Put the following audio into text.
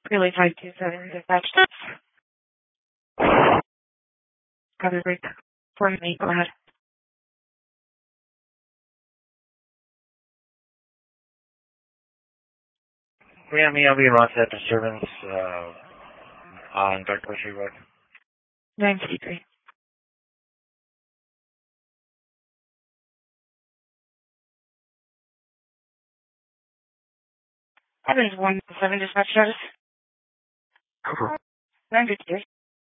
Relay 527 dispatch. Copy break. 48, go ahead. Miami, I'll be in Rochester disturbance on Dark Bushy Road. 953. Evans 1-7 dispatch status. 953.